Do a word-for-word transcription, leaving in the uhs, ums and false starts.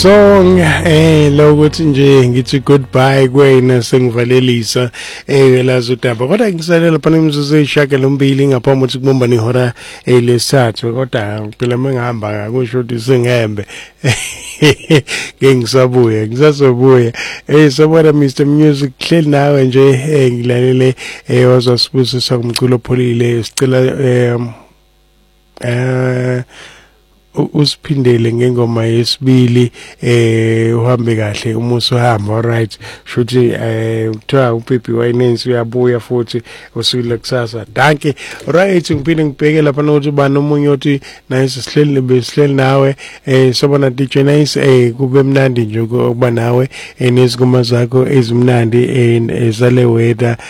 Song eh lokuthi nje ngithi goodbye kwena sengivalelisa eh lazo udaba kodwa ngisalela lapha imizuzu eyishaka lombili ngaphambi ukuthi kubomba nehora elesithathu kodwa phela mengihamba akusho ukuthi singembe ngingisabuya ngisazobuya eh sabona Mister Music hleli nawe nje eh ngilalele eh wazosibusisa kumculo opholile sicela eh eh usiphindele ngengoma yesibili eh uhambe kahle umuso uhamba alright shothi eh uthiwa uPipi Winans uyabuya futhi usukile kusasa danke right ngiphinde ngibheke lapha nokuthi bani omunye othi nice sihleli besihleli nawe eh sobona D J Nice eh kube mnandi nje ukuba nawe enezigoma zakho ezimnandi ezale weather